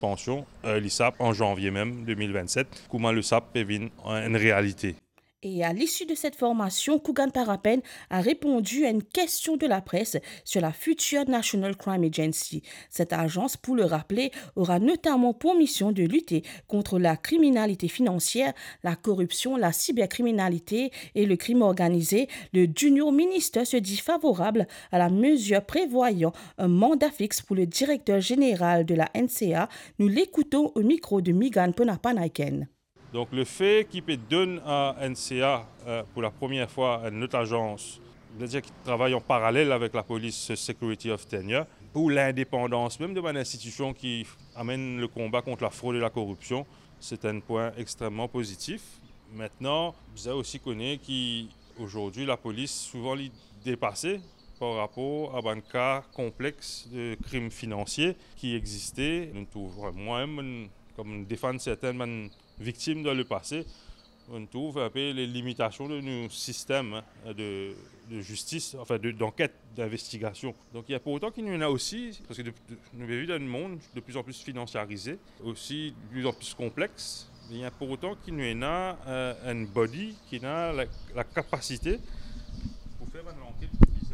Pension, l'ISAP en janvier même 2027, comment le SAP est une réalité. Et à l'issue de cette formation, Kugan Parapen a répondu à une question de la presse sur la future National Crime Agency. Cette agence, pour le rappeler, aura notamment pour mission de lutter contre la criminalité financière, la corruption, la cybercriminalité et le crime organisé. Le junior ministre se dit favorable à la mesure prévoyant un mandat fixe pour le directeur général de la NCA. Nous l'écoutons au micro de Migan Ponapanaiken. Donc le fait qu'il peut donner à NCA pour la première fois une autre agence, c'est-à-dire qu'il travaille en parallèle avec la police Security of Tenure, pour l'indépendance même de mon institution qui amène le combat contre la fraude et la corruption, c'est un point extrêmement positif. Maintenant, vous avez aussi connu qu'aujourd'hui la police souvent est dépassée par rapport à un cas complexe de crimes financiers qui existait. Nous trouvons moi-même comme défendre certaines victimes dans le passé, on trouve un peu les limitations de nos systèmes de justice, enfin d'enquête, d'investigation. Donc il y a pour autant qu'il y en a aussi, parce que nous vivons dans un monde de plus en plus financiarisé, aussi de plus en plus complexe. Il y a pour autant qu'il y en a un body qui a la capacité pour faire une enquête.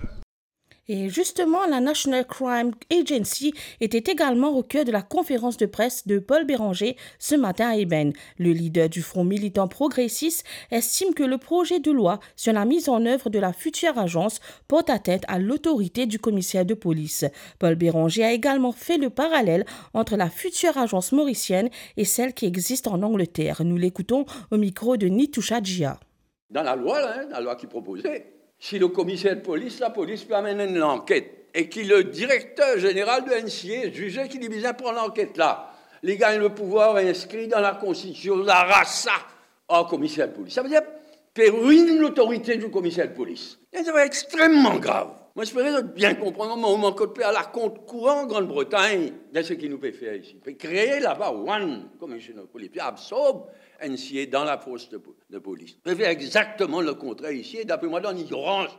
Et justement, la National Crime Agency était également au cœur de la conférence de presse de Paul Béranger ce matin à Eben. Le leader du Front militant progressiste estime que le projet de loi sur la mise en œuvre de la future agence porte atteinte à l'autorité du commissaire de police. Paul Béranger a également fait le parallèle entre la future agence mauricienne et celle qui existe en Angleterre. Nous l'écoutons au micro de Nitoucha Djia. Dans la loi, la loi qui proposait, si le commissaire de police, la police peut amener une enquête et que le directeur général de NCA jugeait qu'il est besoin pour l'enquête là, il gagne le pouvoir inscrit dans la Constitution, la race en commissaire de police. Ça veut dire ruiner l'autorité du commissaire de police. Et ça va être extrêmement grave. Moi, j'espère bien comprendre au moment qu'on peut à la compte courant en Grande-Bretagne de ce qu'il nous peut faire ici. Peut créer là-bas one commissioner de police, puis absorbe NCA dans la force de police. On peut faire exactement le contraire ici, et d'après moi, dans l'ignorance.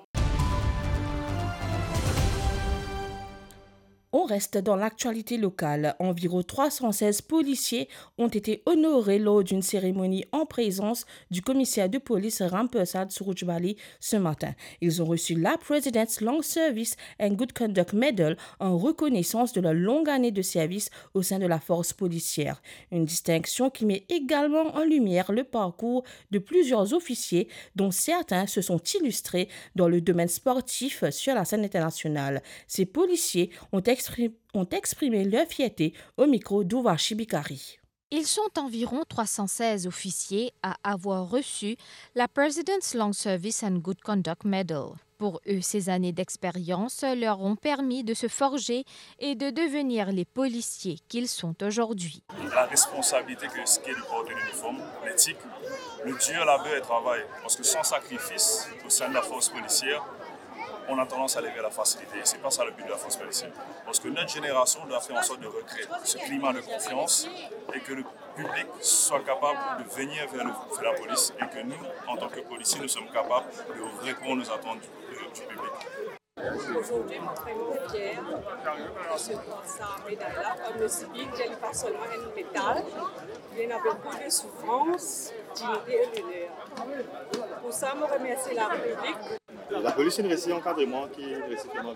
On reste dans l'actualité locale. Environ 316 policiers ont été honorés lors d'une cérémonie en présence du commissaire de police Rampersad Surujbali ce matin. Ils ont reçu la President's Long Service and Good Conduct Medal en reconnaissance de leur longue année de service au sein de la force policière. Une distinction qui met également en lumière le parcours de plusieurs officiers dont certains se sont illustrés dans le domaine sportif sur la scène internationale. Ces policiers ont exprimé leur fierté au micro d'Ouvachi Bikari. Ils sont environ 316 officiers à avoir reçu la President's Long Service and Good Conduct Medal. Pour eux, ces années d'expérience leur ont permis de se forger et de devenir les policiers qu'ils sont aujourd'hui. La responsabilité que ce qu'est de porter l'uniforme, l'éthique, le dur labeur et travail. Parce que sans sacrifice au sein de la force policière, on a tendance à lever la facilité. Et ce n'est pas ça le but de la force policière. Parce que notre génération doit faire en sorte de recréer ce climat de confiance et que le public soit capable de venir vers la police et que nous, en tant que policiers, nous sommes capables de répondre aux attentes du public. Aujourd'hui, je suis très fière de recevoir sa médaille-là. Comme le civil, je n'ai pas seulement une médaille, il y en a beaucoup de souffrance, dignité et l'honneur. Pour ça, je remercie la République. La police est un encadrement qui est vraiment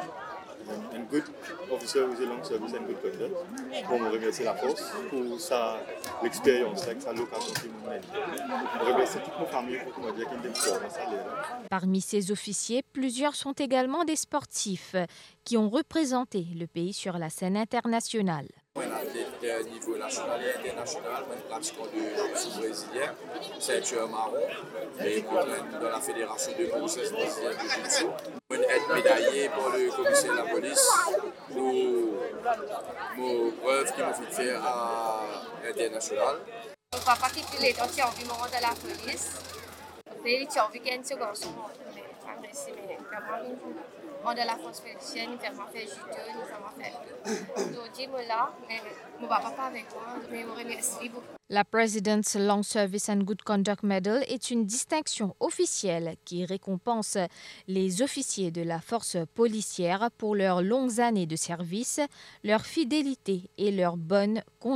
un good officer with a long service and good conduct. Pour me remercier la force pour l'expérience, sa location qui nous mène. Je remercie toute ma famille pour me dire qu'il est dans salaire. Parmi ces officiers, plusieurs sont également des sportifs qui ont représenté le pays sur la scène internationale. Au niveau national et international, pratiquant de jiu-jitsu brésilien, ceinture marron, et dans la fédération de boxe brésilienne de jiu-jitsu. Une aide médaillée pour le commissaire de la police pour mes preuves qui m'ont fait faire à l'international. Mon papa qui est entièrement du monde de la police, il est week-end sur le de la force policière, nous faisons faire judo, nous faisons faire. Aujourd'hui, moi là, mais mon papa pas avec moi, mais je vous remercie beaucoup. La President's Long Service and Good Conduct Medal est une distinction officielle qui récompense les officiers de la force policière pour leurs longues années de service, leur fidélité et leur bonne conduite.